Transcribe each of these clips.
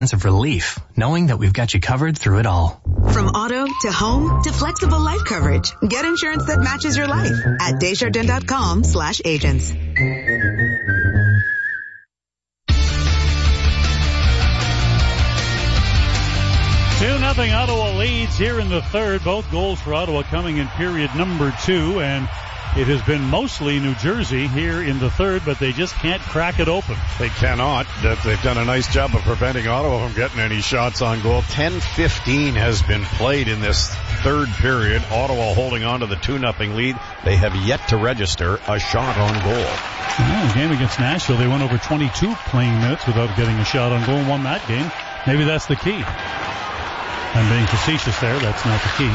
sense of relief, knowing that we've got you covered through it all. From auto to home to flexible life coverage. Get insurance that matches your life at Desjardins.com/agents. 2-0 Ottawa leads here in the third. Both goals for Ottawa coming in period number 2, and it has been mostly New Jersey here in the third, but they just can't crack it open. They cannot. They've done a nice job of preventing Ottawa from getting any shots on goal. 10:15 has been played in this third period. Ottawa holding on to the 2-0 lead. They have yet to register a shot on goal. Well, the game against Nashville, they went over 22 playing minutes without getting a shot on goal and won that game. Maybe that's the key. I'm being facetious there. That's not the key.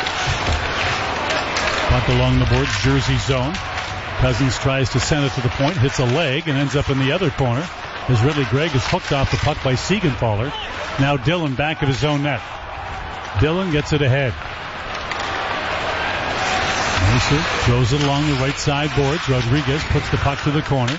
Puck along the boards, Jersey zone. Cousins tries to send it to the point, hits a leg, and ends up in the other corner as Ridley Gregg is hooked off the puck by Siegenthaler. Now Dillon back of his own net. Dillon gets it ahead. Mercer throws it along the right side boards. Rodriguez puts the puck to the corner.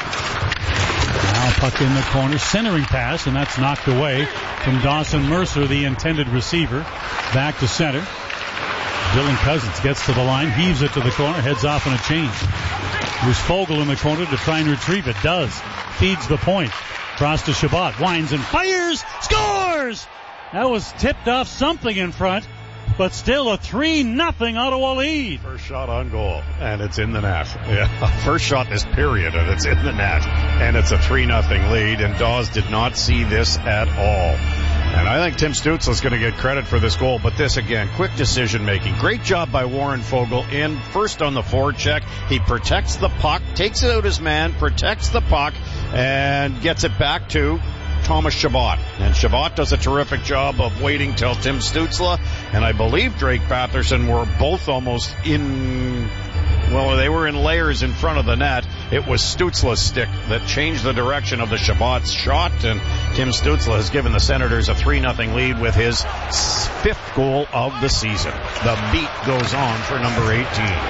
Now puck in the corner, centering pass, and that's knocked away from Dawson Mercer, the intended receiver. Back to center. Dylan Cousins gets to the line, heaves it to the corner, heads off on a change. There's Fogle in the corner to try and retrieve it. Does. Feeds the point. Cross to Chabot. Winds and fires. Scores! That was tipped off something in front, but still a 3-0 Ottawa lead. First shot on goal, and it's in the net. Yeah, first shot this period, and it's in the net. And it's a 3-0 lead, and Dawes did not see this at all. And I think Tim Stützle is going to get credit for this goal, but this again, quick decision making. Great job by Warren Fogle in first on the forward check. He protects the puck, takes it out his man, protects the puck, and gets it back to Thomas Chabot. And Chabot does a terrific job of waiting till Tim Stützle and I believe Drake Batherson were both almost in, well, they were in layers in front of the net. It was Stützle's stick that changed the direction of the Chabot's shot, and Tim Stützle has given the Senators a 3-0 lead with his 5th goal of the season. The beat goes on for number 18.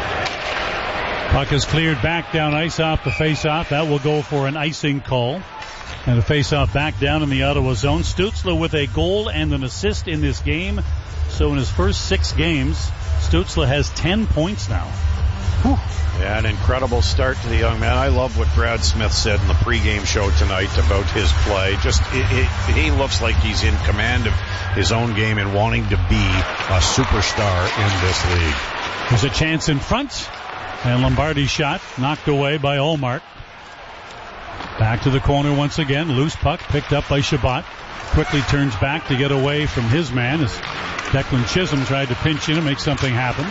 Puck is cleared back down ice off the face-off. That will go for an icing call. And the face-off back down in the Ottawa zone. Stützle with a goal and an assist in this game. So in his first 6 games, Stützle has 10 points now. Whew. Yeah, an incredible start to the young man. I love what Brad Smith said in the pregame show tonight about his play. Just, he looks like he's in command of his own game and wanting to be a superstar in this league. There's a chance in front, and Lombardi's shot knocked away by Ullmark. Back to the corner once again. Loose puck picked up by Chabot. Quickly turns back to get away from his man as Declan Chisholm tried to pinch in and make something happen.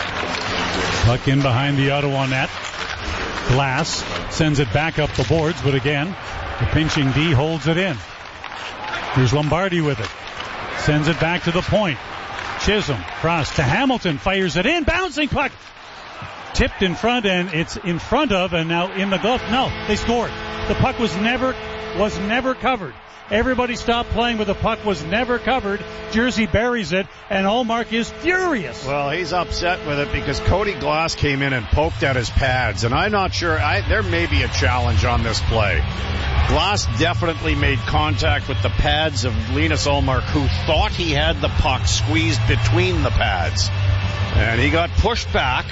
Puck in behind the Ottawa net. Glass sends it back up the boards, but again, the pinching D holds it in. Here's Lombardi with it. Sends it back to the point. Chisholm cross to Hamilton, fires it in, bouncing puck. Tipped in front, and it's in front of, and now in the glove. No, they scored. The puck was never covered. Everybody stopped playing, but the puck was never covered. Jersey buries it, and Ullmark is furious. Well, he's upset with it because Cody Glass came in and poked at his pads, and I'm not sure. There may be a challenge on this play. Glass definitely made contact with the pads of Linus Ullmark, who thought he had the puck squeezed between the pads, and he got pushed back.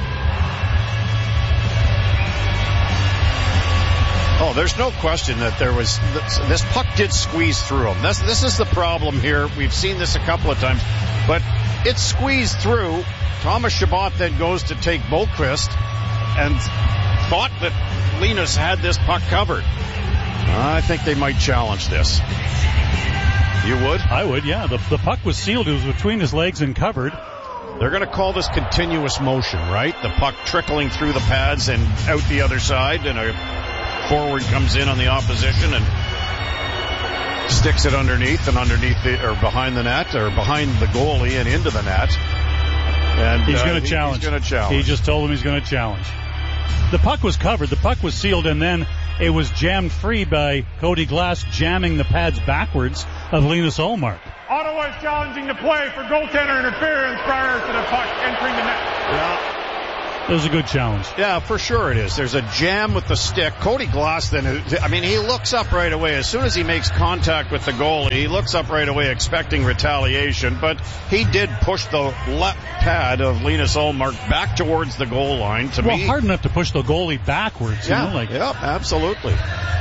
Oh, there's no question that there was, this puck did squeeze through him. This is the problem here. We've seen this a couple of times, but it squeezed through. Thomas Chabot then goes to take Boqvist and thought that Linus had this puck covered. I think they might challenge this. You would? I would, yeah. The puck was sealed. It was between his legs and covered. They're going to call this continuous motion, right? The puck trickling through the pads and out the other side, and a forward comes in on the opposition and sticks it underneath or behind the net or behind the goalie and into the net. And he's going to challenge. He's going to challenge. He just told him he's going to challenge. The puck was covered. The puck was sealed, and then it was jammed free by Cody Glass jamming the pads backwards of Linus Ullmark. Ottawa is challenging the play for goaltender interference prior to the puck entering the net. Yeah. It was a good challenge. Yeah, for sure it is. There's a jam with the stick. Cody Glasston, he looks up right away. As soon as he makes contact with the goalie, he looks up right away expecting retaliation, but he did push the left pad of Linus Ullmark back towards the goal line. Hard enough to push the goalie backwards. Yeah, absolutely.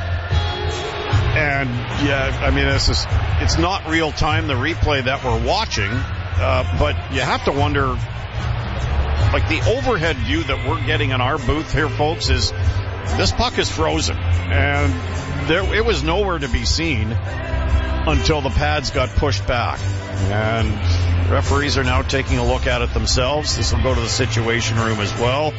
And, it's not real time, the replay that we're watching, but you have to wonder, like the overhead view that we're getting in our booth here, folks, is this puck is frozen. And it was nowhere to be seen until the pads got pushed back. And referees are now taking a look at it themselves. This will go to the situation room as well.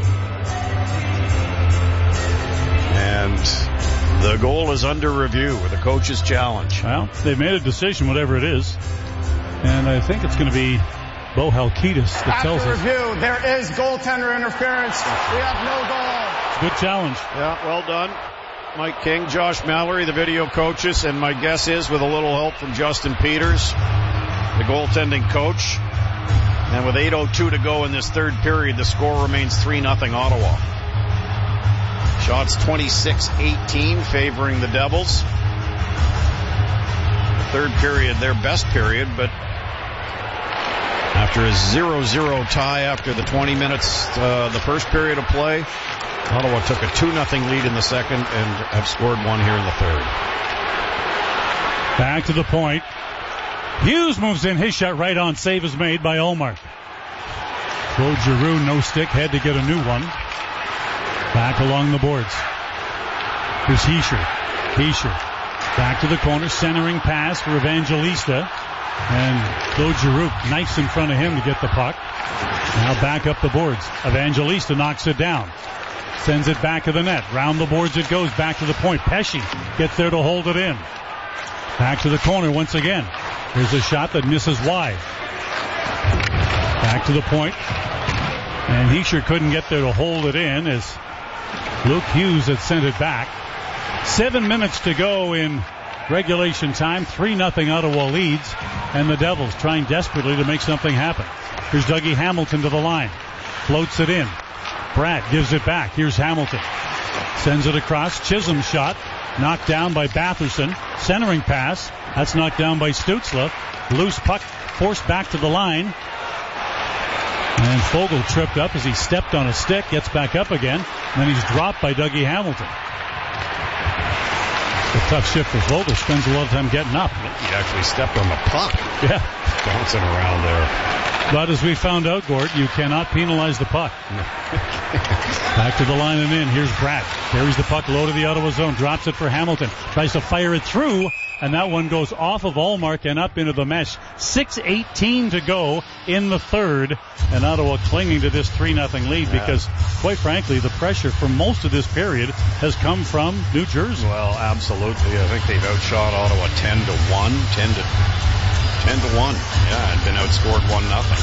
And the goal is under review with a coach's challenge. Well, they've made a decision, whatever it is. And I think it's going to be Bo Halkitis that tells us. After review, there is goaltender interference. We have no goal. Good challenge. Yeah, well done. Mike King, Josh Mallory, the video coaches, and my guess is with a little help from Justin Peters, the goaltending coach. And with 8:02 to go in this third period, the score remains 3-0 Ottawa. Shots 26-18 favoring the Devils. Third period, their best period, but after a 0-0 tie after the 20 minutes, the first period of play, Ottawa took a 2-0 lead in the second and have scored one here in the third. Back to the point. Hughes moves in. His shot right on. Save is made by Ullmark. Claude Giroux, no stick, had to get a new one. Back along the boards. Here's Hischier. Back to the corner. Centering pass for Evangelista. And Claude Giroux knifes in front of him to get the puck. Now back up the boards. Evangelista knocks it down. Sends it back to the net. Round the boards it goes. Back to the point. Pesce gets there to hold it in. Back to the corner once again. Here's a shot that misses wide. Back to the point. And Hischier couldn't get there to hold it in as Luke Hughes had sent it back. 7 minutes to go in regulation time. 3-0 Ottawa leads. And the Devils trying desperately to make something happen. Here's Dougie Hamilton to the line. Floats it in. Pratt gives it back. Here's Hamilton. Sends it across. Chisholm's shot. Knocked down by Batherson. Centering pass. That's knocked down by Stützle. Loose puck forced back to the line. And Foegele tripped up as he stepped on a stick. Gets back up again. And then he's dropped by Dougie Hamilton. A tough shift for Foegele. Spends a lot of time getting up. He actually stepped on the puck. Yeah. Bouncing around there. But as we found out, Gord, you cannot penalize the puck. Back to the line and in. Here's Pratt. Carries the puck low to the Ottawa zone. Drops it for Hamilton. Tries to fire it through. And that one goes off of Ullmark and up into the mesh. 6:18 to go in the third. And Ottawa clinging to this 3-0 lead because, quite frankly, the pressure for most of this period has come from New Jersey. Well, absolutely. I think they've outshot Ottawa 10-1. 10-1. Yeah, and been outscored 1-0.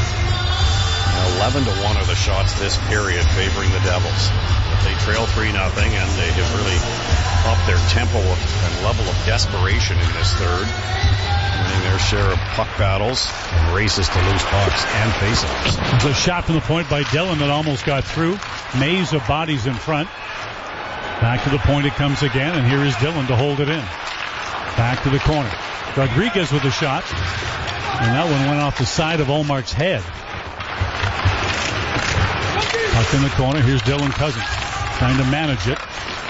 11-1 are the shots this period favoring the Devils. But they trail 3-0 and they have really upped their tempo and level of desperation in this third. Winning their share of puck battles and races to loose pucks and faceoffs. There's a shot from the point by Dillon that almost got through. Maze of bodies in front. Back to the point it comes again, and here is Dillon to hold it in. Back to the corner. Rodriguez with a shot. And that one went off the side of Ullmark's head. Puck in the corner. Here's Dylan Cousins trying to manage it.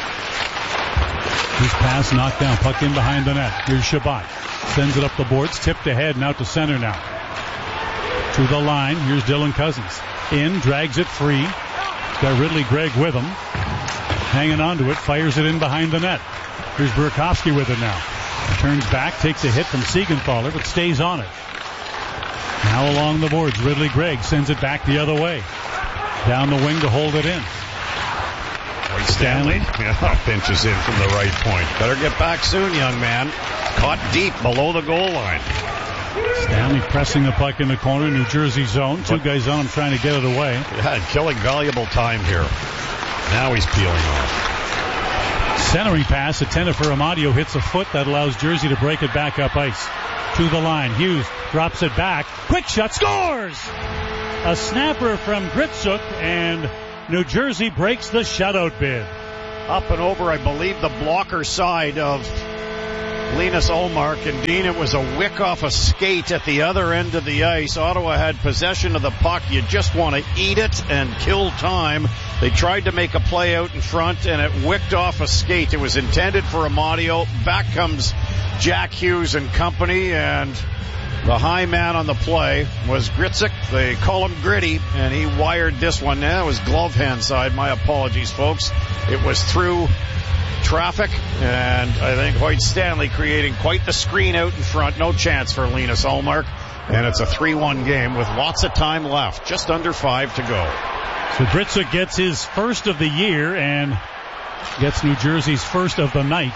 His pass knocked down. Puck in behind the net. Here's Chabot. Sends it up the boards. Tipped ahead and out to center now. To the line. Here's Dylan Cousins. In. Drags it free. Got Ridley Gregg with him. Hanging on to it. Fires it in behind the net. Here's Burakovsky with it now. Turns back. Takes a hit from Siegenthaler but stays on it. Now along the boards. Ridley Gregg sends it back the other way. Down the wing to hold it in. Stanley pinches in from the right point. Better get back soon, young man. Caught deep below the goal line. Stanley pressing the puck in the corner, New Jersey zone. Two guys on him trying to get it away. Yeah, killing valuable time here. Now he's peeling off. Centering pass. Attentive for Amadio hits a foot. That allows Jersey to break it back up ice. To the line. Hughes drops it back. Quick shot. Scores! A snapper from Gritsuk, and New Jersey breaks the shutout bid. Up and over, I believe, the blocker side of Linus Ullmark, and Dean, it was a wick off a skate at the other end of the ice. Ottawa had possession of the puck. You just want to eat it and kill time. They tried to make a play out in front, and it wicked off a skate. It was intended for Amadio. Back comes Jack Hughes and company, and the high man on the play was Gritsuk. They call him Gritty, and he wired this one. That was glove hand side. My apologies, folks. It was through traffic, and I think Hoyt Stanley creating quite the screen out in front. No chance for Linus Ullmark, and it's a 3-1 game with lots of time left. Just under 5 to go. So Gritsuk gets his first of the year and gets New Jersey's first of the night.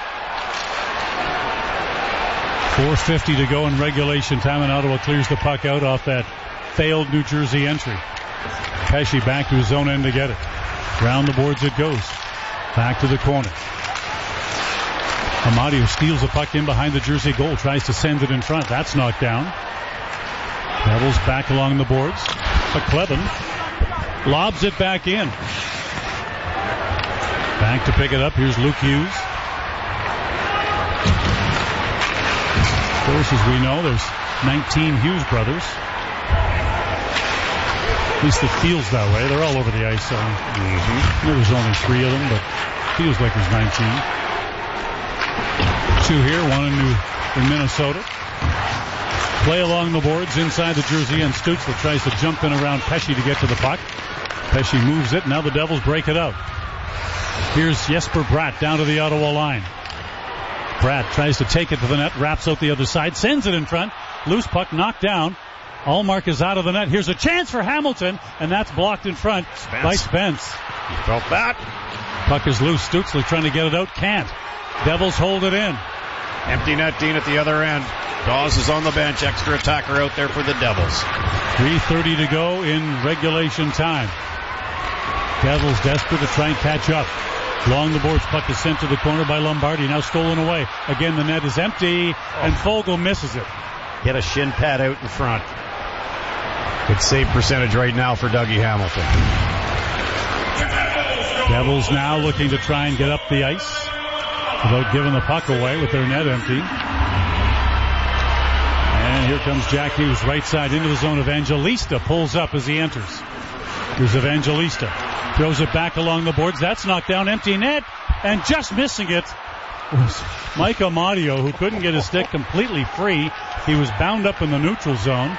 4:50 to go in regulation time, and Ottawa clears the puck out off that failed New Jersey entry. Pesce back to his own end to get it. Round the boards it goes. Back to the corner. Amadio steals the puck in behind the Jersey goal, tries to send it in front. That's knocked down. Devils back along the boards. But Clevin lobs it back in. Back to pick it up. Here's Luke Hughes. Of course, as we know, there's 19 Hughes brothers. At least it feels that way. They're all over the ice. There's only 3 of them, but it feels like there's 19. 2 here, 1 in Minnesota. Play along the boards inside the Jersey, and Stützle tries to jump in around Pesce to get to the puck. Pesce moves it. Now the Devils break it up. Here's Jesper Bratt down to the Ottawa line. Bratt tries to take it to the net, wraps out the other side, sends it in front. Loose puck knocked down. Ullmark is out of the net. Here's a chance for Hamilton, and that's blocked in front by Spence. You felt that? Puck is loose. Stützle trying to get it out. Can't. Devils hold it in. Empty net, Dean, at the other end. Dawes is on the bench. Extra attacker out there for the Devils. 3:30 to go in regulation time. Devils desperate to try and catch up. Along the boards, puck is sent to the corner by Lombardi. Now stolen away. Again, the net is empty, and Fogle misses it. Hit a shin pad out in front. Good save percentage right now for Dougie Hamilton. Devils now looking to try and get up the ice without giving the puck away with their net empty. And here comes Jack Hughes right side into the zone. Evangelista pulls up as he enters. Here's Evangelista. Throws it back along the boards. That's knocked down. Empty net. And just missing it was Mike Amadio, who couldn't get his stick completely free. He was bound up in the neutral zone.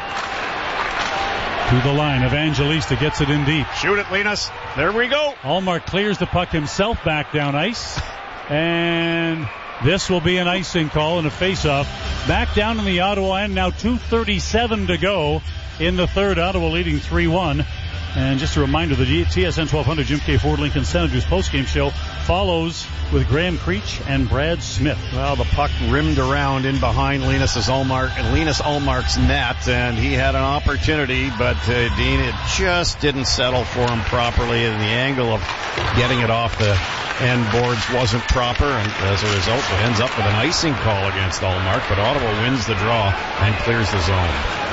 To the line. Evangelista gets it in deep. Shoot it, Linus. There we go. Ullmark clears the puck himself back down ice. And this will be an icing call and a face-off. Back down in the Ottawa end. Now 2:37 to go in the third. Ottawa leading 3-1. And just a reminder, the TSN 1200 Jim K. Ford Lincoln Senators postgame show follows with Graham Creech and Brad Smith. Well, the puck rimmed around in behind Linus Ullmark's net, and he had an opportunity, but Dean, it just didn't settle for him properly, and the angle of getting it off the end boards wasn't proper, and as a result, it ends up with an icing call against Ullmark, but Ottawa wins the draw and clears the zone.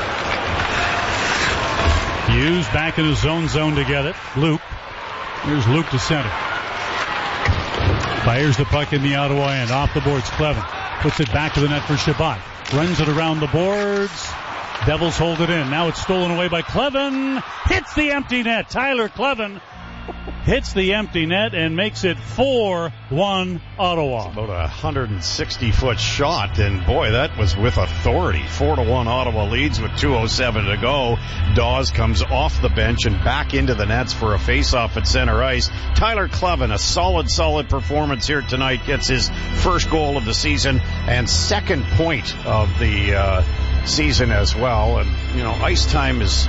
Hughes back in his zone to get it. Luke. Here's Luke to center. Fires the puck in the Ottawa end. Off the boards, Clevin. Puts it back to the net for Shabbat. Runs it around the boards. Devils hold it in. Now it's stolen away by Clevin. Hits the empty net. Tyler Clevin hits the empty net and makes it 4-1 Ottawa. It's about a 160-foot shot, and boy, that was with authority. 4-1 Ottawa leads with 2:07 to go. Dawes comes off the bench and back into the nets for a face-off at center ice. Tyler Clevin, a solid performance here tonight, gets his first goal of the season and second point of the season as well. And, you know, ice time is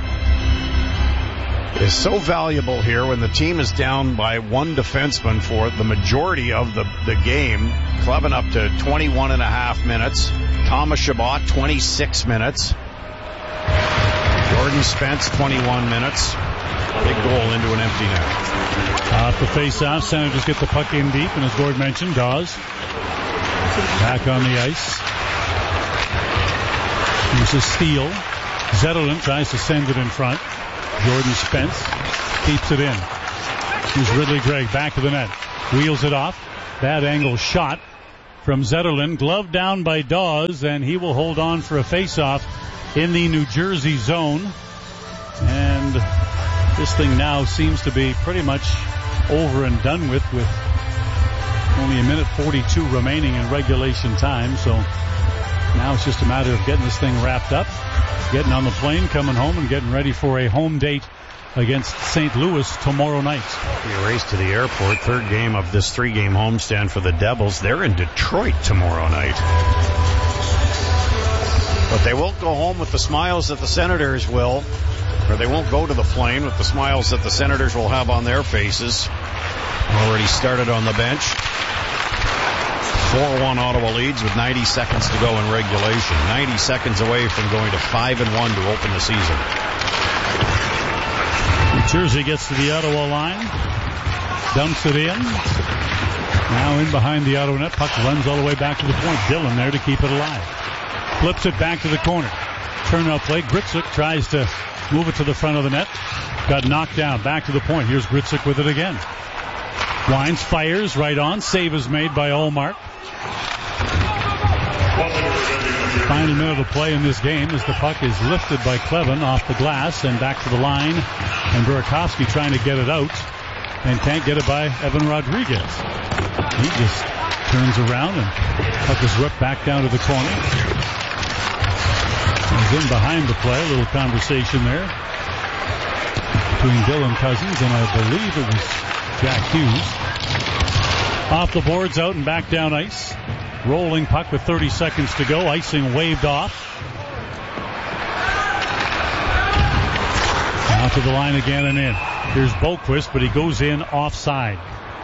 so valuable here when the team is down by one defenseman for the majority of the game. Clevin up to 21 and a half minutes. Thomas Chabot, 26 minutes. Jordan Spence, 21 minutes. Big goal into an empty net. Off the face-off, Senators get the puck in deep, and as Gord mentioned, Dawes back on the ice. Here's a steal. Zetterlund tries to send it in front. Jordan Spence keeps it in. Here's Ridley Gregg back to the net. Wheels it off. Bad angle shot from Zetterlund. Glove down by Dawes, and he will hold on for a face-off in the New Jersey zone. And this thing now seems to be pretty much over and done with only a minute 42 remaining in regulation time. So now it's just a matter of getting this thing wrapped up, getting on the plane, coming home, and getting ready for a home date against St. Louis tomorrow night. The race to the airport, third game of this 3-game homestand for the Devils. They're in Detroit tomorrow night. But they won't go home with the smiles that the Senators will, or they won't go to the plane with the smiles that the Senators will have on their faces. Already started on the bench. 4-1 Ottawa leads with 90 seconds to go in regulation. 90 seconds away from going to 5-1 to open the season. New Jersey gets to the Ottawa line, dumps it in. Now in behind the Ottawa net, puck runs all the way back to the point. Dillon there to keep it alive. Flips it back to the corner. Turnout play. Gritsuk tries to move it to the front of the net. Got knocked down. Back to the point. Here's Gritsuk with it again. Wines fires right on. Save is made by Ullmark. Final minute of play in this game as the puck is lifted by Clevin off the glass and back to the line. And Burakovsky trying to get it out and can't get it by Evan Rodriguez. He just turns around and puck is ripped back down to the corner. He's in behind the play. A little conversation there between Dylan Cousins and I believe it was Jack Hughes. Off the boards, out and back down ice. Rolling puck with 30 seconds to go. Icing waved off. Now to the line again and in. Here's Boquist, but he goes in offside.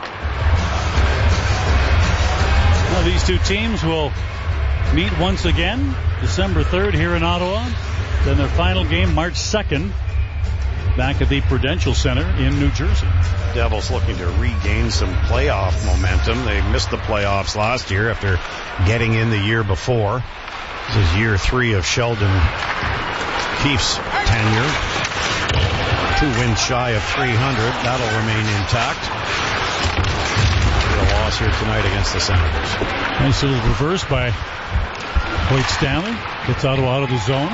Well, these two teams will meet once again December 3rd here in Ottawa. Then their final game March 2nd back at the Prudential Center in New Jersey. Devils looking to regain some playoff momentum. They missed the playoffs last year after getting in the year before. This is year 3 of Sheldon Keefe's tenure. 2 wins shy of 300. That'll remain intact. A loss here tonight against the Senators. Nice little reverse by Hoyt Stanley. Gets Ottawa out of the zone.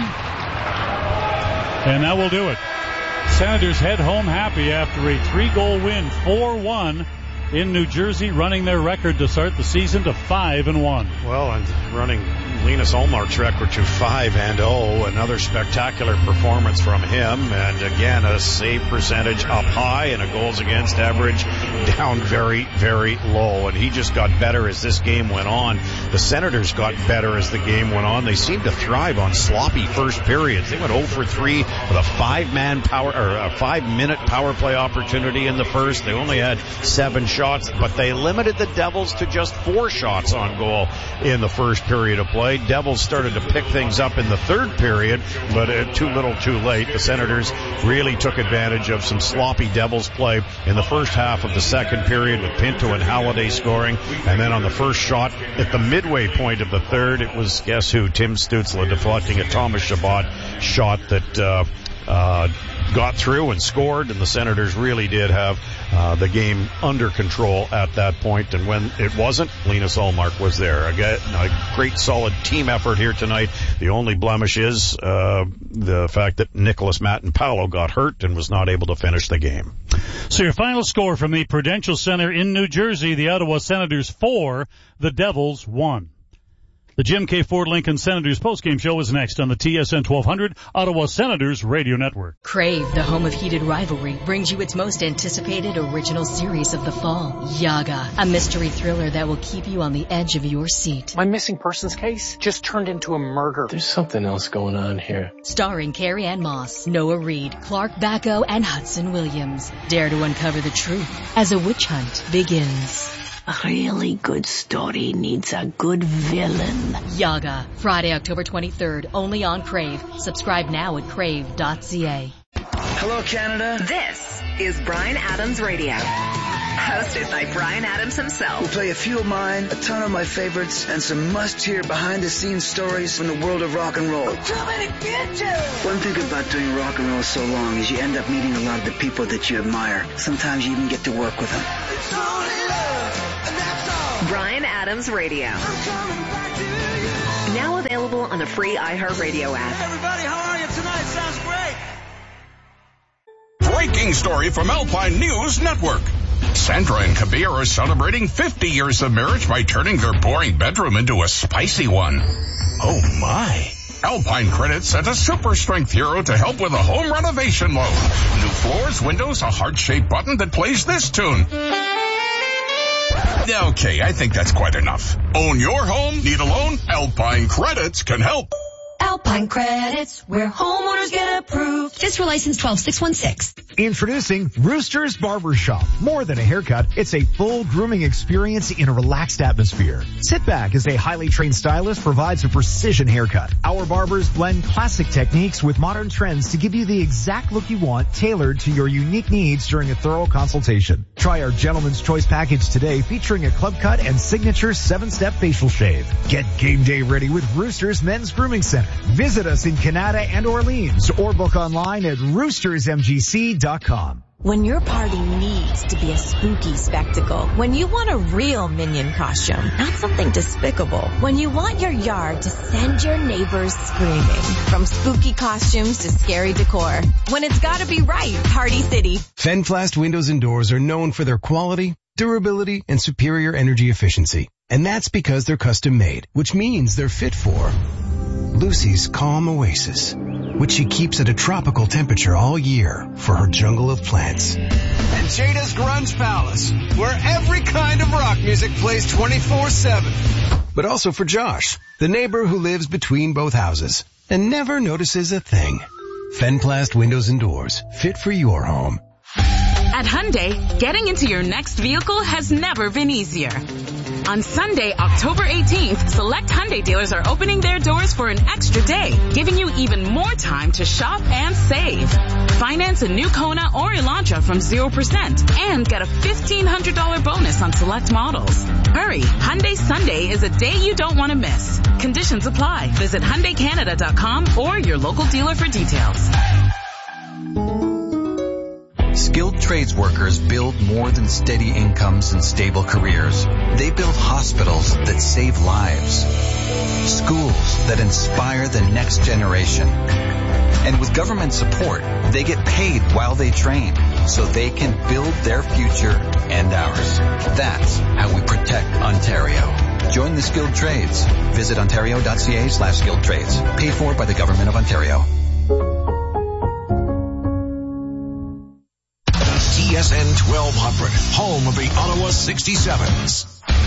And that will do it. Senators head home happy after a 3-goal win, 4-1 in New Jersey, running their record to start the season to 5-1. Well, and running Linus Ullmark's record to 5-0. Another spectacular performance from him, and again a save percentage up high and a goals against average down very, very low. And he just got better as this game went on. The Senators got better as the game went on. They seemed to thrive on sloppy first periods. They went 0 for 3 with a 5-minute power play opportunity in the first. They only had 7 shots, but they limited the Devils to just 4 shots on goal in the first period of play. Devils started to pick things up in the third period, but too little too late. The Senators really took advantage of some sloppy Devils play in the first half of the second period with Pinto and Halliday scoring. And then on the first shot at the midway point of the third, it was, guess who, Tim Stützle deflecting a Thomas Chabot shot that got through and scored, and the Senators really did have the game under control at that point. And when it wasn't, Linus Ullmark was there. Again, a great solid team effort here tonight. The only blemish is the fact that Nicholas Matenpalo got hurt and was not able to finish the game. So your final score from the Prudential Center in New Jersey, the Ottawa Senators 4, the Devils 1. The Jim K. Ford Lincoln Senators postgame show is next on the TSN 1200 Ottawa Senators Radio Network. Crave, the home of heated rivalry, brings you its most anticipated original series of the fall, Yaga, a mystery thriller that will keep you on the edge of your seat. My missing persons case just turned into a murder. There's something else going on here. Starring Carrie Ann Moss, Noah Reid, Clark Bacco, and Hudson Williams. Dare to uncover the truth as a witch hunt begins. A really good story needs a good villain. Yaga, Friday, October 23rd, only on Crave. Subscribe now at crave.ca. Hello, Canada. This is Bryan Adams Radio. Hosted by Bryan Adams himself. We'll play a few of mine, a ton of my favorites, and some must-hear behind-the-scenes stories from the world of rock and roll. One thing about doing rock and roll so long is you end up meeting a lot of the people that you admire. Sometimes you even get to work with them. Bryan Adams Radio. Now available on the free iHeartRadio app. Everybody, how are you tonight? Sounds great. Breaking story from Alpine News Network. Sandra and Kabir are celebrating 50 years of marriage by turning their boring bedroom into a spicy one. Oh my. Alpine Credit sent a super strength hero to help with a home renovation loan. New floors, windows, a heart-shaped button that plays this tune. Okay, I think that's quite enough. Own your home? Need a loan? Alpine Credits can help. Alpine Credits, where homeowners get approved. Just for license 12616. Introducing Rooster's Barbershop. More than a haircut, it's a full grooming experience in a relaxed atmosphere. Sit back as a highly trained stylist provides a precision haircut. Our barbers blend classic techniques with modern trends to give you the exact look you want, tailored to your unique needs during a thorough consultation. Try our Gentleman's Choice package today, featuring a club cut and signature 7-step facial shave. Get game day ready with Rooster's Men's Grooming Center. Visit us in Canada and Orleans or book online at roostersmgc.com. When your party needs to be a spooky spectacle, when you want a real Minion costume, not something despicable, when you want your yard to send your neighbors screaming, from spooky costumes to scary decor, when it's gotta be right, Party City. Fenplast windows and doors are known for their quality, durability, and superior energy efficiency. And that's because they're custom made, which means they're fit for Lucy's calm oasis, which she keeps at a tropical temperature all year for her jungle of plants. And Jada's Grunge Palace, where every kind of rock music plays 24/7. But also for Josh, the neighbor who lives between both houses and never notices a thing. Fenplast windows and doors, fit for your home. At Hyundai, getting into your next vehicle has never been easier. On Sunday, October 18th, select Hyundai dealers are opening their doors for an extra day, giving you even more time to shop and save. Finance a new Kona or Elantra from 0% and get a $1,500 bonus on select models. Hurry, Hyundai Sunday is a day you don't want to miss. Conditions apply. Visit HyundaiCanada.com or your local dealer for details. Skilled trades workers build more than steady incomes and stable careers. They build hospitals that save lives, schools that inspire the next generation. And with government support, they get paid while they train so they can build their future and ours. That's how we protect Ontario. Join the skilled trades. Visit ontario.ca/skilled trades. Paid for by the Government of Ontario. TSN 1200, home of the Ottawa 67s.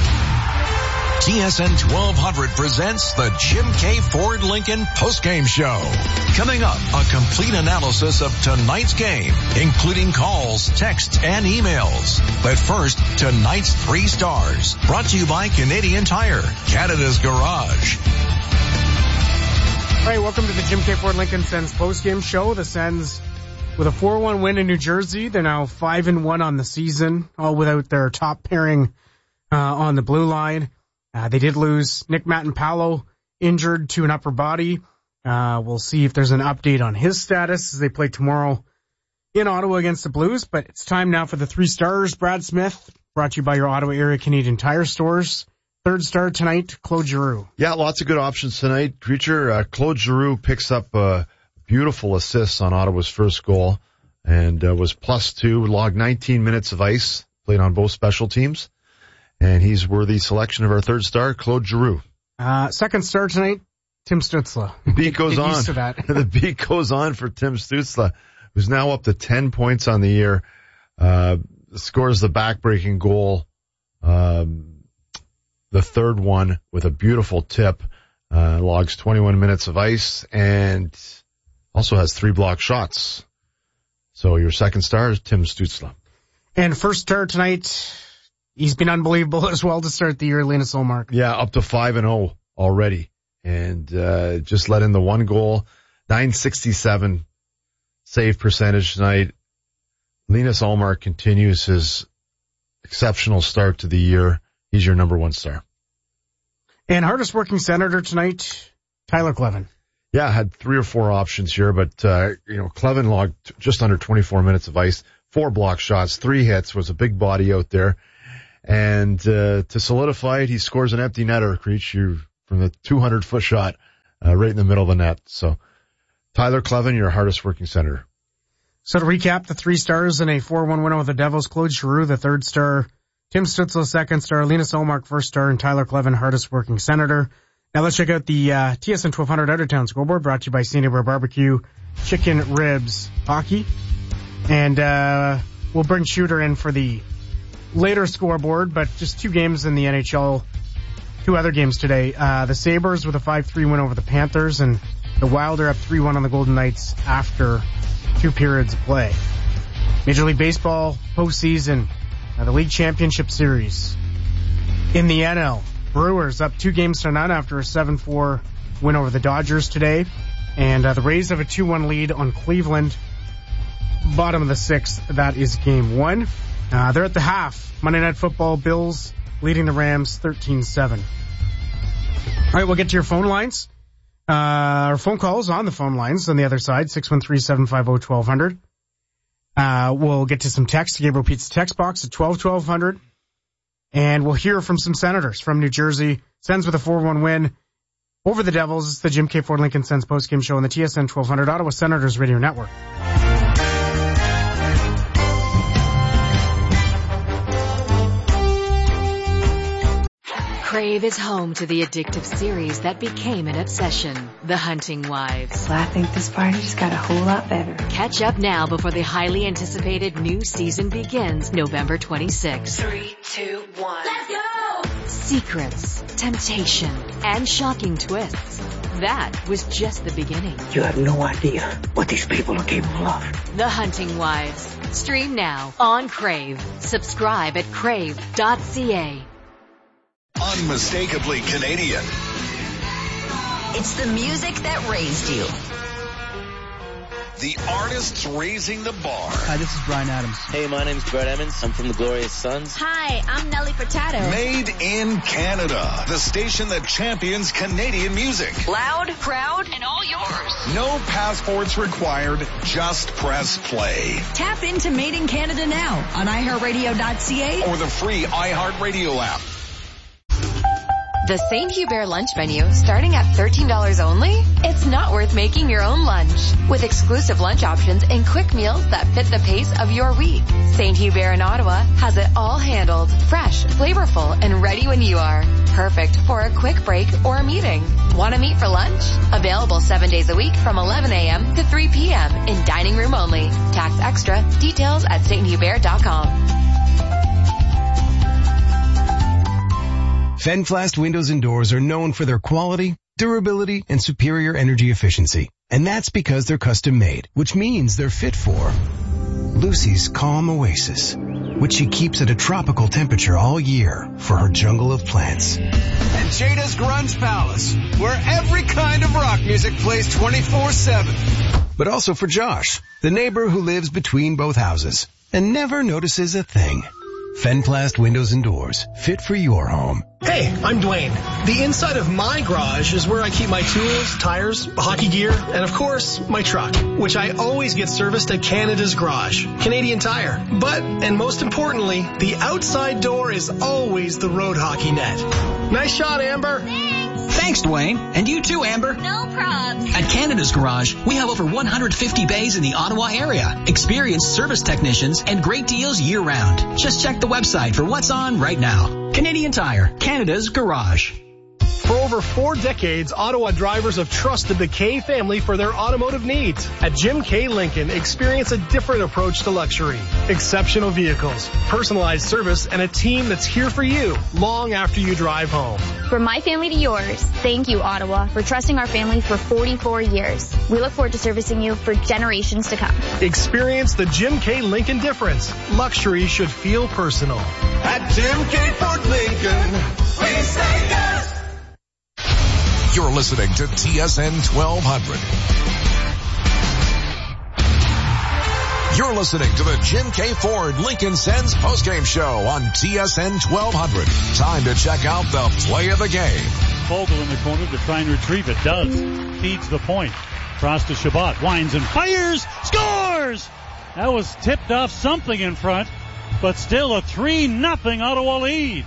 TSN 1200 presents the Jim K. Ford Lincoln postgame show. Coming up, a complete analysis of tonight's game, including calls, texts, and emails. But first, tonight's 3 stars, brought to you by Canadian Tire, Canada's Garage. All right, welcome to the Jim K. Ford Lincoln Sens postgame show. The Sens with a 4-1 win in New Jersey. They're now 5-1 on the season, all without their top pairing on the blue line. They did lose Nick Matanpalo, injured to an upper body. We'll see if there's an update on his status as they play tomorrow in Ottawa against the Blues. But it's time now for the 3 stars. Brad Smith, brought to you by your Ottawa area Canadian Tire stores. 3rd star tonight, Claude Giroux. Yeah, lots of good options tonight. Creature, Claude Giroux picks up beautiful assists on Ottawa's first goal and was +2, logged 19 minutes of ice, played on both special teams, and he's worthy selection of our 3rd star, Claude Giroux. 2nd star tonight, Tim Stützle. The beat goes on. Used to that. The beat goes on for Tim Stützle, who's now up to 10 points on the year, scores the back-breaking goal, the 3rd one with a beautiful tip, logs 21 minutes of ice, and also has 3 block shots. So your 2nd star is Tim Stützle. And 1st star tonight, he's been unbelievable as well to start the year, Linus Ullmark. Yeah, up to 5-0 already. And just let in the 1 goal, .967 save percentage tonight. Linus Ullmark continues his exceptional start to the year. He's your number one star. And hardest working Senator tonight, Tyler Kleven. Yeah, I had 3 or 4 options here, but, Kleven logged just under 24 minutes of ice, 4 block shots, 3 hits, was a big body out there. And, to solidify it, he scores an empty netter, Creech, from the 200-foot shot, right in the middle of the net. So, Tyler Kleven, your hardest working Senator. So to recap, the 3 stars in a 4-1 win over the Devils, Claude Giroux, the 3rd star, Tim Stützle, 2nd star, Linus Ullmark, 1st star, and Tyler Kleven, hardest working Senator. Now let's check out the TSN 1200 Out-of-Town scoreboard brought to you by St. Hubert Barbecue, Chicken Ribs Hockey. And we'll bring Shooter in for the later scoreboard, but just 2 games in the NHL, 2 other games today. The Sabres with a 5-3 win over the Panthers, and the Wild are up 3-1 on the Golden Knights after 2 periods of play. Major League Baseball postseason, the League Championship Series. In the NL, Brewers up 2-0 after a 7-4 win over the Dodgers today. And the Rays have a 2-1 lead on Cleveland. Bottom of the 6th, that is game 1. They're at the half. Monday Night Football, Bills leading the Rams 13-7. All right, we'll get to your phone lines. Our phone calls on the phone lines on the other side, 613-750-1200. We'll get to some text, Gabriel Pete's text box at 1200. And we'll hear from some Senators from New Jersey. Sens with a 4-1 win over the Devils. It's the Jim K. Ford Lincoln Sens postgame show on the TSN 1200 Ottawa Senators Radio Network. Crave is home to the addictive series that became an obsession, The Hunting Wives. Well, I think this party just got a whole lot better. Catch up now before the highly anticipated new season begins November 26th. 3, 2, 1. Let's go! Secrets, temptation, and shocking twists. That was just the beginning. You have no idea what these people are capable of. The Hunting Wives. Stream now on Crave. Subscribe at crave.ca. Unmistakably Canadian. It's the music that raised you. The artists raising the bar. Hi, this is Brian Adams. Hey, my name's Brett Emmons. I'm from the Glorious Sons. Hi, I'm Nelly Furtado. Made in Canada. The station that champions Canadian music. Loud, proud, and all yours. No passports required. Just press play. Tap into Made in Canada now on iHeartRadio.ca or the free iHeartRadio app. The St. Hubert lunch menu starting at $13 only? It's not worth making your own lunch. With exclusive lunch options and quick meals that fit the pace of your week. St. Hubert in Ottawa has it all handled, fresh, flavorful, and ready when you are. Perfect for a quick break or a meeting. Want to meet for lunch? Available 7 days a week from 11 a.m. to 3 p.m. in dining room only. Tax extra. Details at sthubert.com. Fenflast windows and doors are known for their quality, durability, and superior energy efficiency. And that's because they're custom made, which means they're fit for Lucy's calm oasis, which she keeps at a tropical temperature all year for her jungle of plants. And Jada's Grunge Palace, where every kind of rock music plays 24/7. But also for Josh, the neighbor who lives between both houses and never notices a thing. Fenplast windows and doors, fit for your home. Hey, I'm Dwayne. The inside of my garage is where I keep my tools, tires, hockey gear, and of course, my truck, which I always get serviced at Canada's Garage, Canadian Tire. But, and most importantly, the outside door is always the road hockey net. Nice shot, Amber. Thanks, Dwayne. And you too, Amber. No problem. At Canada's Garage, we have over 150 bays in the Ottawa area, experienced service technicians, and great deals year-round. Just check the website for what's on right now. Canadian Tire, Canada's Garage. For over 4 decades, Ottawa drivers have trusted the K family for their automotive needs. At Jim K. Lincoln, experience a different approach to luxury. Exceptional vehicles, personalized service, and a team that's here for you long after you drive home. From my family to yours, thank you, Ottawa, for trusting our family for 44 years. We look forward to servicing you for generations to come. Experience the Jim K. Lincoln difference. Luxury should feel personal. At Jim K. Ford Lincoln, we say yes. You're listening to TSN 1200. You're listening to the Jim K. Ford Lincoln Sens postgame show on TSN 1200. Time to check out the play of the game. Fogle in the corner to try and retrieve it. Does. Feeds the point. Cross to Shabbat. Winds and fires. Scores! That was tipped off something in front, but still a 3-0 Ottawa lead.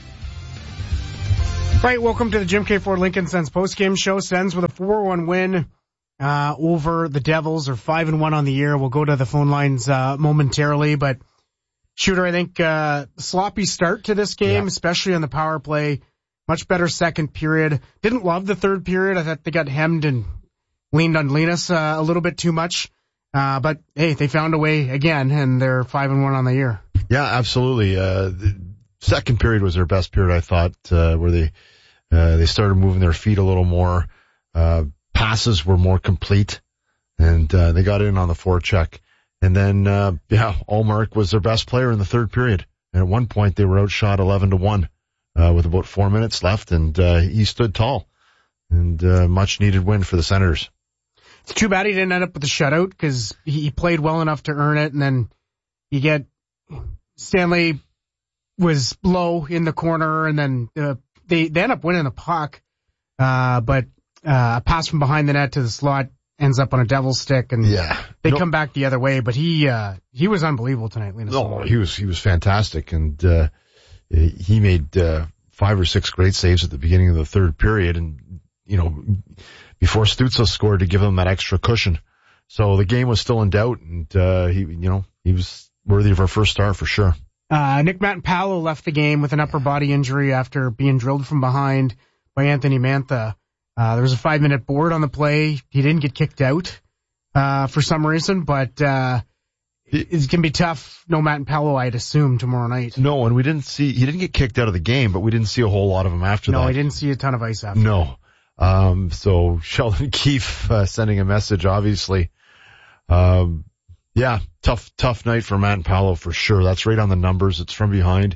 Right, welcome to the Jim K. Ford Lincoln Sens postgame show. Sens with a 4-1 win over the Devils, or 5-1 on the year. We'll go to the phone lines momentarily, but Shooter, I think sloppy start to this game, especially on the power play. Much better second period. Didn't love the third period. I thought they got hemmed and leaned on Linus a little bit too much. But hey, they found a way again, and they're 5-1 on the year. Yeah, absolutely. The second period was their best period, I thought, where they started moving their feet a little more. Passes were more complete, and they got in on the forecheck. And then, Ullmark was their best player in the third period. And at one point, they were outshot 11-1 with about 4 minutes left, and he stood tall. And much needed win for the Senators. It's too bad he didn't end up with a shutout, because he played well enough to earn it. And then you get Stanley was low in the corner, and then they end up winning the puck, but a pass from behind the net to the slot ends up on a Devil's stick, and they come back the other way. But he was unbelievable tonight, Linus. No, he was fantastic, and he made 5 or 6 great saves at the beginning of the third period, and before Stützle scored to give them that extra cushion. So the game was still in doubt, and he was worthy of our first star for sure. Nick Matanpalo left the game with an upper body injury after being drilled from behind by Anthony Mantha. There was a 5-minute board on the play. He didn't get kicked out for some reason, but it's going to be tough. No Matanpalo, I'd assume, tomorrow night. No, and he didn't get kicked out of the game, but we didn't see a whole lot of him after that. No, I didn't see a ton of ice after. No. So Sheldon Keefe sending a message, obviously. Tough night for Matanpalo for sure. That's right on the numbers. It's from behind.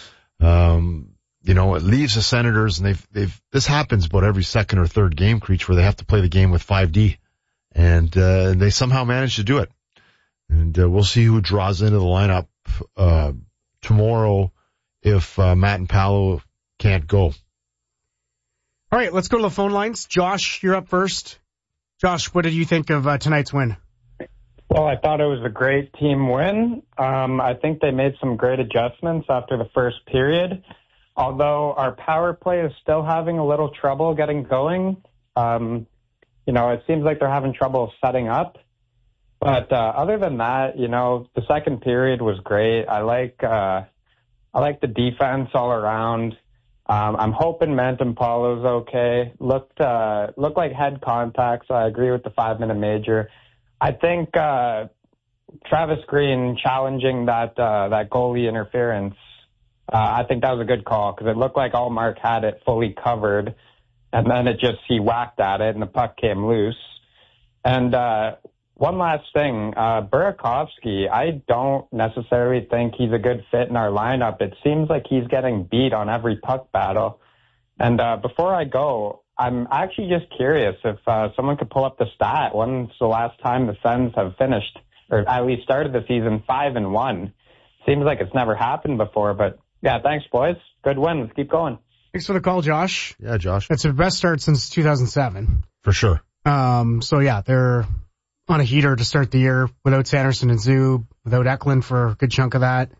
It leaves the Senators, and this happens about every second or third game, Creech, where they have to play the game with 5D, and they somehow manage to do it. And we'll see who draws into the lineup tomorrow if Matanpalo can't go. All right, let's go to the phone lines. Josh, you're up first. Josh, what did you think of tonight's win? Well, I thought it was a great team win. I think they made some great adjustments after the first period. Although our power play is still having a little trouble getting going. It seems like they're having trouble setting up. But other than that, the second period was great. I like the defense all around. I'm hoping Matanpalo's okay. Looked like head contact, so I agree with the 5-minute major. I think Travis Green challenging that goalie interference, I think that was a good call, because it looked like Ullmark had it fully covered, and then he whacked at it and the puck came loose. And one last thing, Burakovsky, I don't necessarily think he's a good fit in our lineup. It seems like he's getting beat on every puck battle. And before I go, I'm actually just curious if someone could pull up the stat. When's the last time the Sens have finished, or at least started the season 5-1? Seems like it's never happened before, but yeah, thanks, boys. Good win. Let's keep going. Thanks for the call, Josh. Yeah, Josh. It's their best start since 2007. For sure. They're on a heater to start the year without Sanderson and Zub, without Eklund for a good chunk of that.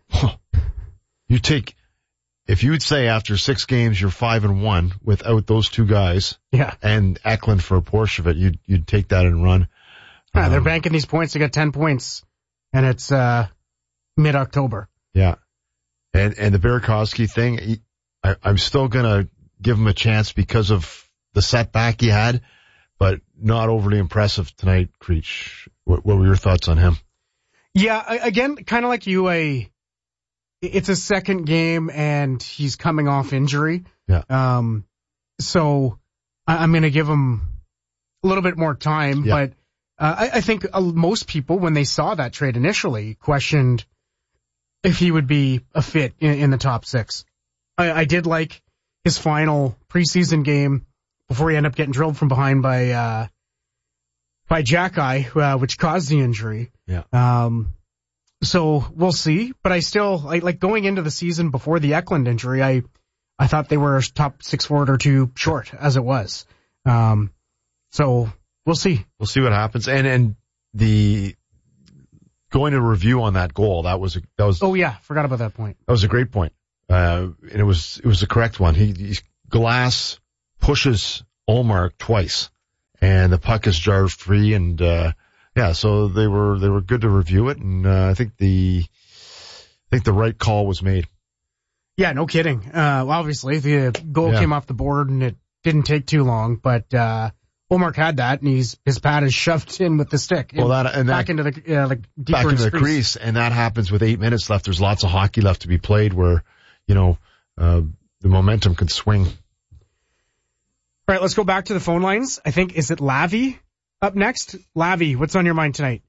If you would say after 6 games you're 5-1 without those two guys, and Eklund for a portion of it, you'd take that and run. They're banking these points. They got 10 points, and it's mid-October. Yeah, and the Burakovsky thing, I'm still gonna give him a chance because of the setback he had, but not overly impressive tonight, Creech. What were your thoughts on him? Yeah, again, kind of like you, it's a second game and he's coming off injury. Yeah. So I'm going to give him a little bit more time, but I think most people, when they saw that trade initially, questioned if he would be a fit in the top 6. I did like his final preseason game before he ended up getting drilled from behind by by Jack-Eye, which caused the injury. Yeah. So we'll see, but I still, like going into the season before the Eklund injury, I thought they were a top 6 forward or 2 short as it was. So we'll see. We'll see what happens. And the going to review on that goal, that was. Oh yeah, forgot about that point. That was a great point. And it was the correct one. Glass pushes Ullmark twice, and the puck is jarred free, and so they were good to review it, and I think the right call was made. Yeah, no kidding. Obviously the goal came off the board and it didn't take too long, but Ullmark had that, and his pad is shoved in with the stick. Well, back into the deeper back into the crease, and that happens with 8 minutes left. There's lots of hockey left to be played, where the momentum can swing. All right, let's go back to the phone lines. I think, is it Lavi up next? Lavi, what's on your mind tonight?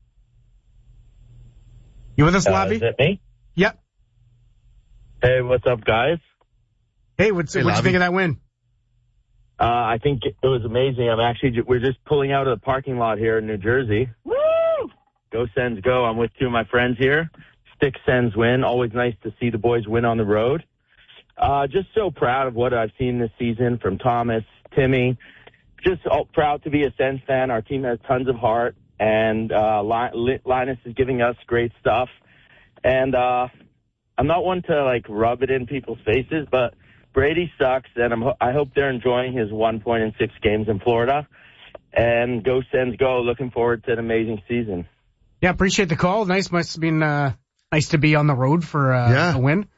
You with us, Lavi? Is it me? Yep. Hey, what's up, guys? Hey, what'd you think of that win? I think it was amazing. We're just pulling out of the parking lot here in New Jersey. Woo! Go Sens go. I'm with 2 of my friends here. Stick Sens win. Always nice to see the boys win on the road. Just so proud of what I've seen this season from Thomas, Timmy. Just proud to be a Sens fan. Our team has tons of heart, and Linus is giving us great stuff. And I'm not one to rub it in people's faces, but Brady sucks, and I hope they're enjoying his 1 point in 6 games in Florida. And go Sens go. Looking forward to an amazing season. Yeah, appreciate the call. Must have been nice to be on the road for a win.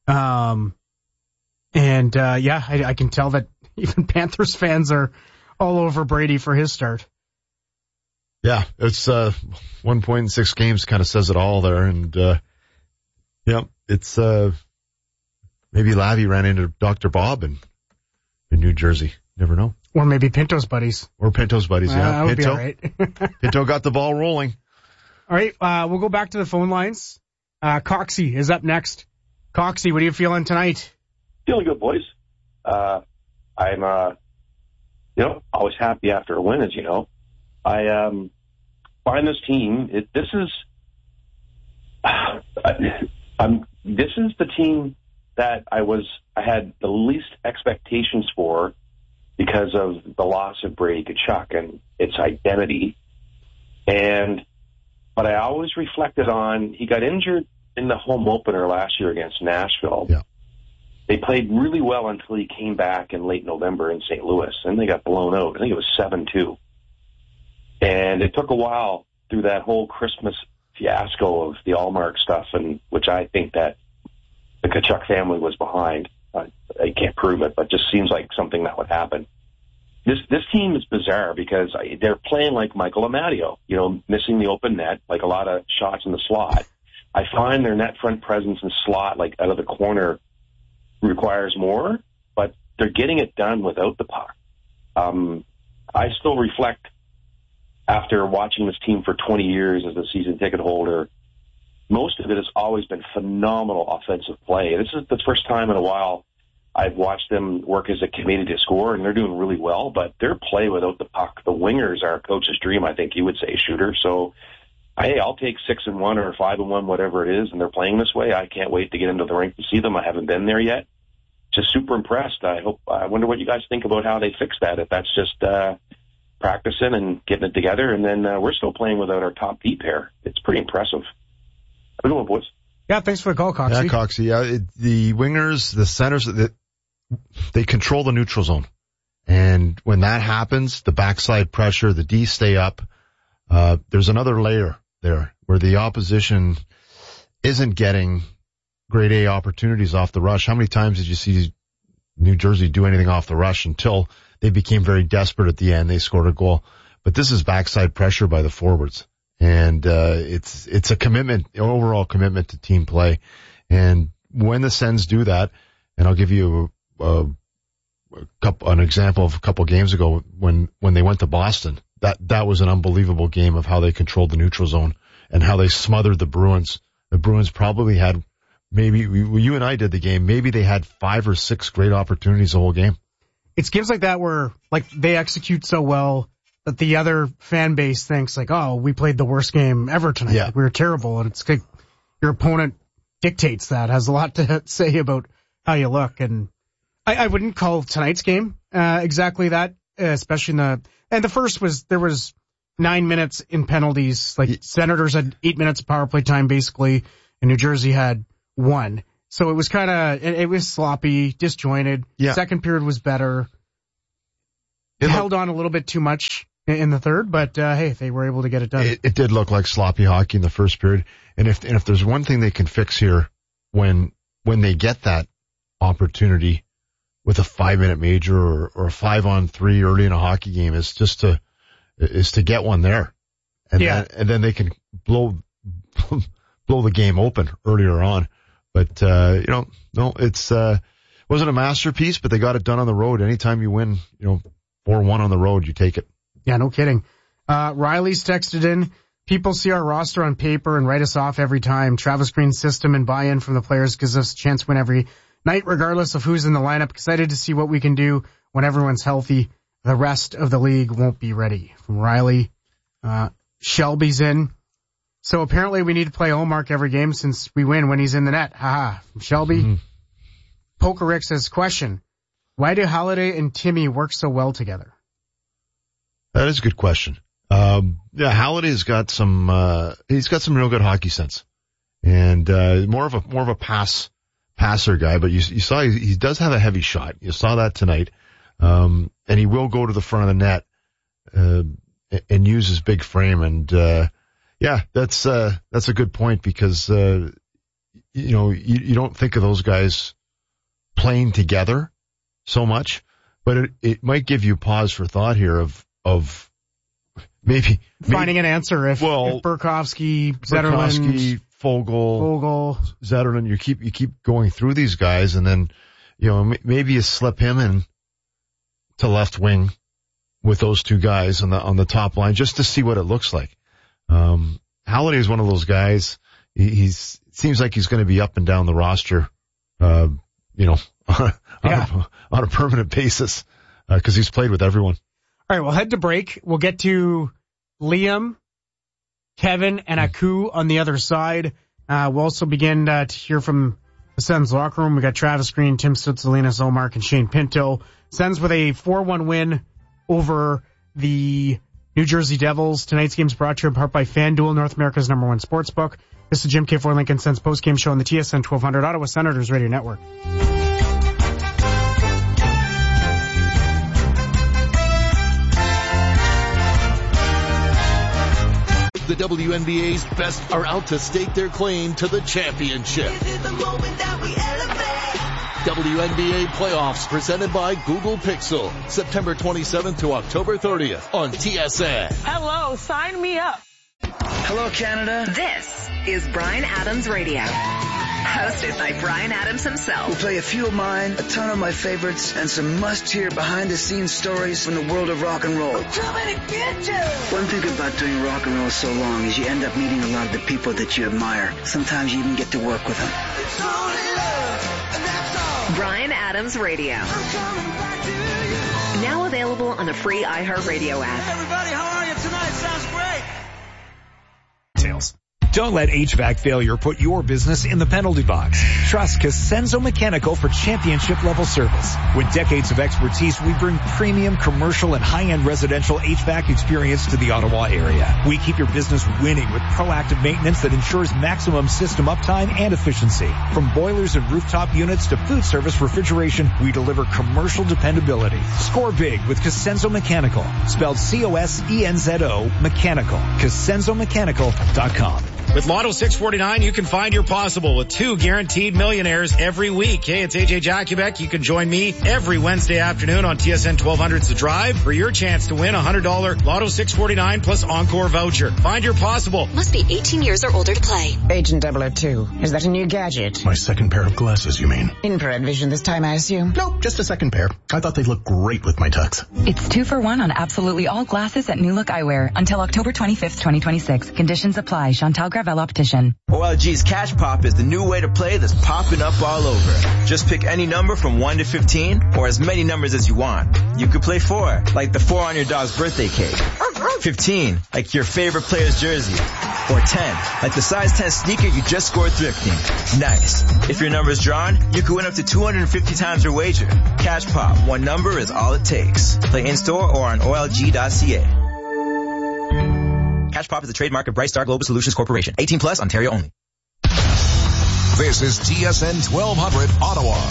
I can tell that even Panthers fans are all over Brady for his start. Yeah, it's 1 point in 6 games kind of says it all there. And, it's maybe Lavi ran into Dr. Bob in New Jersey. Never know. Or maybe Pinto's buddies. Yeah. That would be all right. Pinto got the ball rolling. All right, we'll go back to the phone lines. Coxie is up next. Coxie, what are you feeling tonight? Feeling good, boys. I'm, always happy after a win, as you know. I find this team. This is the team that I had the least expectations for because of the loss of Brady Tkachuk and its identity. But I always reflected on, he got injured in the home opener last year against Nashville. Yeah. They played really well until he came back in late November in St. Louis, and they got blown out. I think it was 7-2. And it took a while through that whole Christmas fiasco of the Ullmark stuff, and which I think that the Tkachuk family was behind. I can't prove it, but just seems like something that would happen. This team is bizarre because they're playing like Michael Amadio, missing the open net, like a lot of shots in the slot. I find their net front presence in slot, like out of the corner, requires more, but they're getting it done without the puck. I still reflect, after watching this team for 20 years as a season ticket holder, most of it has always been phenomenal offensive play. This is the first time in a while I've watched them work as a committee to score, and they're doing really well, but their play without the puck, the wingers are a coach's dream, I think you would say, Shooter. So, hey, I'll take 6-1 or 5-1, whatever it is, and they're playing this way. I can't wait to get into the rink to see them. I haven't been there yet. Just super impressed. I wonder what you guys think about how they fix that, if that's just practicing and getting it together, and then we're still playing without our top D pair. It's pretty impressive. Have a good one, boys. Yeah, thanks for the call, Coxie. Yeah, Coxie. Yeah, the wingers, the centers, they control the neutral zone. And when that happens, the backside pressure, the D stay up. There's another layer there where the opposition isn't getting grade A opportunities off the rush. How many times did you see New Jersey do anything off the rush until they became very desperate at the end? They scored a goal. But this is backside pressure by the forwards. And it's a commitment, overall commitment to team play. And when the Sens do that, and I'll give you an example of a couple games ago when they went to Boston, that was an unbelievable game of how they controlled the neutral zone and how they smothered the Bruins. The Bruins probably had, maybe you and I did the game, maybe they had 5 or 6 great opportunities the whole game. It's games like that where they execute so well that the other fan base thinks like, oh, we played the worst game ever tonight. Yeah. Like, we were terrible. And it's like your opponent dictates that, has a lot to say about how you look. And I wouldn't call tonight's game exactly that, especially and the first there was 9 minutes in penalties. Like Senators had 8 minutes of power play time basically, and New Jersey had 1. So it was it was sloppy, disjointed. Yeah. Second period was better. It held on a little bit too much in the third, but hey, they were able to get it done. It did look like sloppy hockey in the first period. And if there's one thing they can fix here when they get that opportunity with a 5-minute major or a 5-on-3 early in a hockey game is to get one there. And then they can blow the game open earlier on. But, no, it's, wasn't a masterpiece, but they got it done on the road. Anytime you win, 4-1 on the road, you take it. Yeah, no kidding. Riley's texted in, people see our roster on paper and write us off every time. Travis Green's system and buy-in from the players gives us a chance to win every night, regardless of who's in the lineup. Excited to see what we can do when everyone's healthy. The rest of the league won't be ready. From Riley. Shelby's in. So apparently we need to play Ullmark every game since we win when he's in the net. Haha. From Shelby. Mm-hmm. Poker Rick says, question. Why do Holiday and Timmy work so well together? That is a good question. Holiday's got he's got some real good hockey sense. And, more of a passer guy, but you saw he does have a heavy shot. You saw that tonight. And he will go to the front of the net, and use his big frame. And, that's a good point because, you don't think of those guys playing together so much, but it might give you pause for thought here of maybe finding an answer if Burakovsky, Zetterlund, Fogle, Zetterlund, you keep going through these guys, and then, maybe you slip him in to left wing with those two guys on the top line just to see what it looks like. Holiday is one of those guys. It seems like he's going to be up and down the roster, on a permanent basis, because he's played with everyone. All right, we'll head to break. We'll get to Liam, Kevin, and Aku on the other side. We'll also begin to hear from the Sens locker room. We got Travis Green, Tim Stützle, Ullmark, and Shane Pinto. Sens with a 4-1 win over the New Jersey Devils. Tonight's game is brought to you in part by FanDuel, North America's #1 sportsbook. This is Jim K. for Lincoln Sens postgame show on the TSN 1200 Ottawa Senators Radio Network. The WNBA's best are out to stake their claim to the championship. WNBA playoffs presented by Google Pixel. September 27th to October 30th on TSN. Hello, sign me up. Hello, Canada. This is Bryan Adams Radio. Hosted by Bryan Adams himself. We'll play a few of mine, a ton of my favorites, and some must-hear behind-the-scenes stories from the world of rock and roll. I'm coming to get you! One thing about doing rock and roll so long is you end up meeting a lot of the people that you admire. Sometimes you even get to work with them. It's only love, and that's all. Bryan Adams Radio. I'm coming back to you. Now available on the free iHeartRadio app. Hey everybody, how are you tonight? Sounds great. Sales. Don't let HVAC failure put your business in the penalty box. Trust Cosenzo Mechanical for championship level service. With decades of expertise, we bring premium commercial and high-end residential HVAC experience to the Ottawa area. We keep your business winning with proactive maintenance that ensures maximum system uptime and efficiency. From boilers and rooftop units to food service refrigeration, we deliver commercial dependability. Score big with Cosenzo Mechanical. Spelled C-O-S-E-N-Z-O Mechanical. CosenzoMechanical.com. With Lotto 649, you can find your possible with 2 guaranteed millionaires every week. Hey, it's AJ Jakubek. You can join me every Wednesday afternoon on TSN 1200's The Drive for your chance to win a $100 Lotto 649 plus Encore voucher. Find your possible. Must be 18 years or older to play. Agent 002. Is that a new gadget? My second pair of glasses, you mean? Infrared vision this time, I assume? Nope, just a second pair. I thought they'd look great with my tux. It's 2 for 1 on absolutely all glasses at New Look Eyewear until October 25th, 2026. Conditions apply. Chantal Gravel Optician. OLG's Cash Pop is the new way to play that's popping up all over. Just pick any number from 1 to 15 or as many numbers as you want. You could play 4, like the 4 on your dog's birthday cake. 15, like your favorite player's jersey. Or 10, like the size 10 sneaker you just scored thrifting. Nice. If your number's drawn, you could win up to 250 times your wager. Cash Pop, one number is all it takes. Play in-store or on OLG.ca. Cash Pop is a trademark of Bright Star Global Solutions Corporation. 18 plus, Ontario only. This is TSN 1200 Ottawa.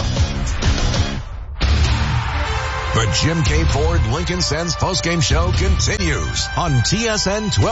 The Jim K. Ford Lincoln Sens postgame show continues on TSN 1200.